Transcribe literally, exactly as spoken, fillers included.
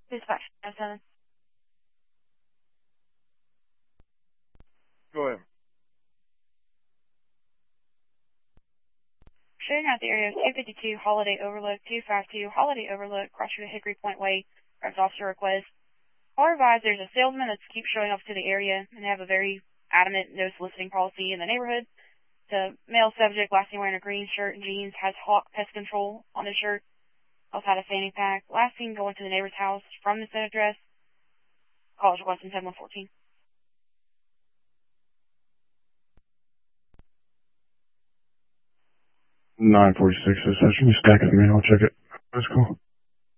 Dispatch nine seven. Go ahead. Shooting out the area of two fifty-two Holiday Overlook, two fifty-two Holiday Overlook, cross street Hickory Point Way, request officer request. All advised, there's a salesman that keeps showing up to the area and they have a very adamant no soliciting policy in the neighborhood. The male subject, last seen wearing a green shirt and jeans, has Hawk Pest Control on his shirt. Also had a fanny pack. Last seen going to the neighbor's house from this address. College requesting seven one fourteen. nine forty-six, so can you stack it for me? I'll check it. That's cool.